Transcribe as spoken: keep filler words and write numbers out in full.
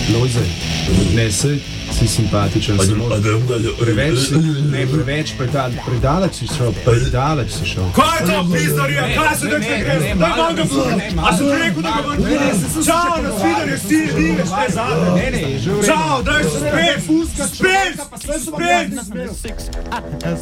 Lojze, ne, sej si simpatičen, samo preveč si, ne, preveč predal, predaleč si šel, predaleč si šel. Kaj je to, pizdarija? Kaj se da kaj greš? Daj vam ga vsem! A sem ti rekel, da ga vam ne? Čau, nasvidenje, si, diveš, ne zadnje. Ne, ne, že v redu. Čau, daj se spet, spet, spet, spet.